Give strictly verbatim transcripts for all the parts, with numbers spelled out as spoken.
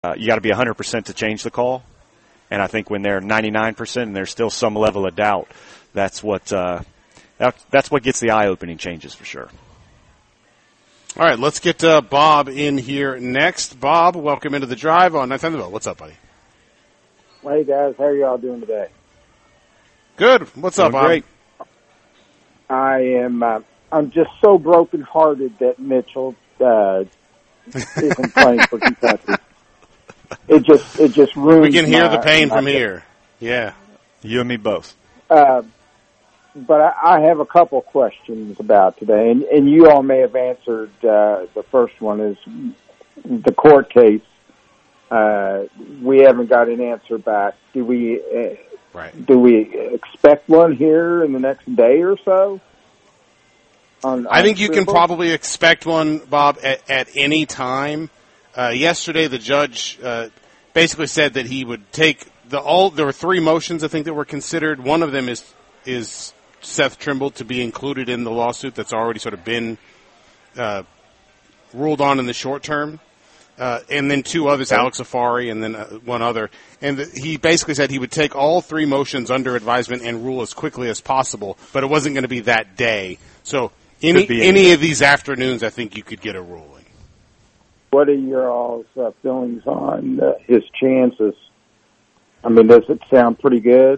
uh, you got to be one hundred percent to change the call. And I think when they're ninety-nine percent and there's still some level of doubt, that's what uh, that, that's what gets the eye-opening changes for sure. All right, let's get uh, Bob in here next. Bob, welcome into the drive on Ninth Thunderbolt. What's up, buddy? Hey, guys. How are y'all doing today? Good. What's up, Bob? Great. I am uh, I'm just so brokenhearted that Mitchell uh, isn't playing for Kentucky. It just it just ruins. We can hear my, the pain my from day. here. Yeah. You and me both. Uh, but I, I have a couple questions about today, and, and you all may have answered. Uh, the first one is the court case. Uh, we haven't got an answer back. Do we? Uh, right. Do we expect one here in the next day or so? On, I on think you can Trimble? probably expect one, Bob, at, at any time. Uh, yesterday, the judge uh, basically said that he would take the all. There were three motions, I think, that were considered. One of them is is Seth Trimble to be included in the lawsuit that's already sort of been uh, ruled on in the short term, uh, and then two others, Alex Afari, and then uh, one other. And the, he basically said he would take all three motions under advisement and rule as quickly as possible, but it wasn't going to be that day. So any be any any of these afternoons, I think you could get a ruling. What are your all's uh, feelings on uh, his chances? I mean, does it sound pretty good?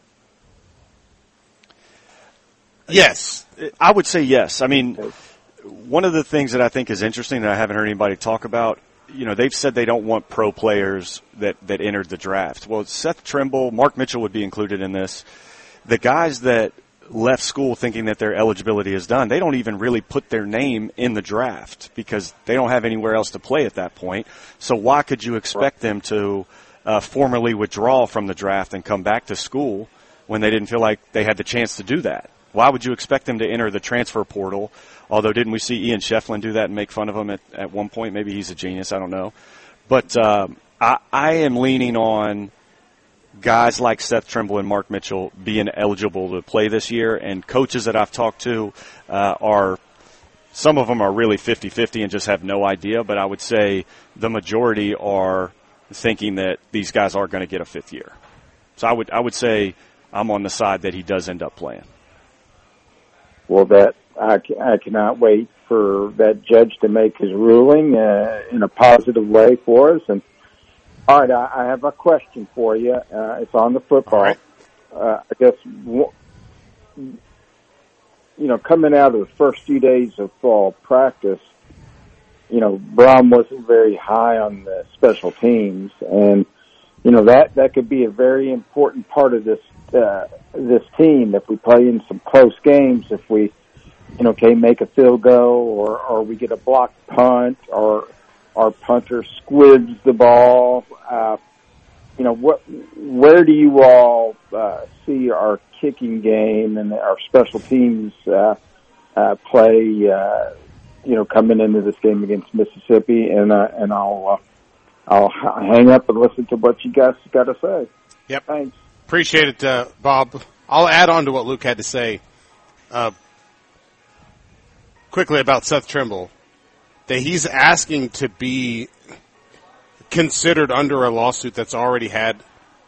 Yes. I would say yes. I mean, one of the things that I think is interesting that I haven't heard anybody talk about, you know, they've said they don't want pro players that, that entered the draft. Well, Seth Trimble, Mark Mitchell would be included in this. The guys that left school thinking that their eligibility is done, they don't even really put their name in the draft because they don't have anywhere else to play at that point. So why could you expect them to uh, formally withdraw from the draft and come back to school when they didn't feel like they had the chance to do that? Why would you expect them to enter the transfer portal? Although, didn't we see Ian Shefflin do that and make fun of him at, at one point? Maybe he's a genius. I don't know. But um, I, I am leaning on guys like Seth Trimble and Mark Mitchell being eligible to play this year, and coaches that I've talked to uh, are – some of them are really fifty-fifty and just have no idea, but I would say the majority are thinking that these guys are going to get a fifth year. So I would I would say I'm on the side that he does end up playing. Well, that I, I cannot wait for that judge to make his ruling uh, in a positive way for us. And all right, I, I have a question for you. Uh, it's on the football. Right. Uh, I guess you know, coming out of the first few days of fall practice, you know, Brom wasn't very high on the special teams, and you know that that could be a very important part of this. Uh, this team, if we play in some close games, if we, you know, can make a field goal, or, or we get a blocked punt, or our punter squids the ball, uh, you know, what, where do you all uh, see our kicking game and our special teams uh, uh, play, uh, you know, coming into this game against Mississippi? And uh, and I'll uh, I'll hang up and listen to what you guys got to say. Yep. Thanks. Appreciate it, uh, Bob. I'll add on to what Luke had to say uh, quickly about Seth Trimble, that he's asking to be considered under a lawsuit that's already had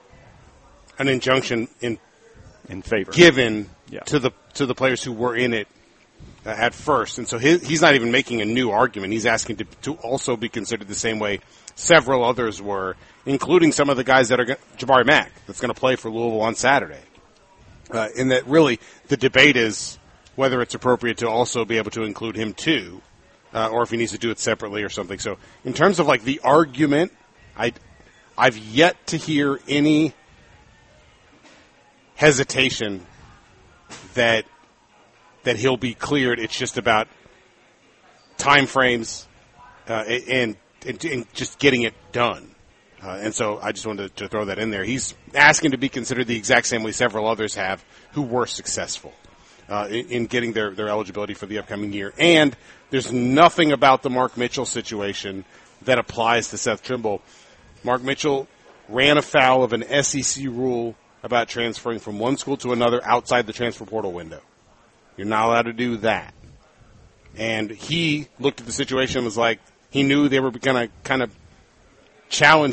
an injunction in In favor. given Yeah. to the to the players who were in it uh, at first. And so his, he's not even making a new argument. He's asking to, to also be considered the same way several others were, including some of the guys that are going Jabari Mack, that's going to play for Louisville on Saturday. Uh, and that really the debate is whether it's appropriate to also be able to include him too, uh, or if he needs to do it separately or something. So in terms of like the argument, I, I've yet to hear any hesitation that that he'll be cleared. It's just about time frames uh, and, and, and just getting it done. Uh, and so I just wanted to throw that in there. He's asking to be considered the exact same way several others have who were successful uh, in, in getting their, their eligibility for the upcoming year. And there's nothing about the Mark Mitchell situation that applies to Seth Trimble. Mark Mitchell ran afoul of an S E C rule about transferring from one school to another outside the transfer portal window. You're not allowed to do that. And he looked at the situation and was like, he knew they were going to kind of challenge